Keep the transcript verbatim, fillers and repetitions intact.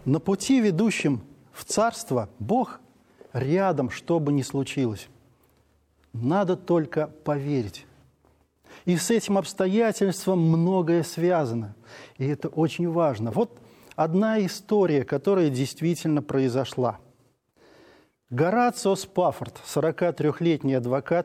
На пути, ведущем в царство, Бог рядом, что бы ни случилось. Надо только поверить. И с этим обстоятельством многое связано. И это очень важно. Вот одна история, которая действительно произошла. Горацио Спаффорд, сорокатрёхлетний адвокат,